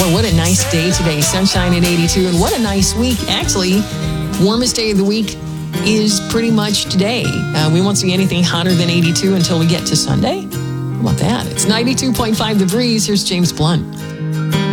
Well, what a nice day today. Sunshine at 82. And what a nice week. Actually, warmest day of the week is pretty much today. We won't see anything hotter than 82 until we get to Sunday. How about that? It's 92.5 The Breeze. Here's James Blunt.